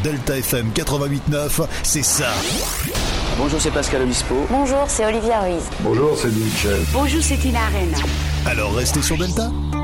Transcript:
Delta FM 88.9, c'est ça. Bonjour, c'est Pascal Obispo. Bonjour, c'est Olivia Ruiz. Bonjour, c'est Michel. Bonjour, c'est Tina Arena. Alors restez sur Delta.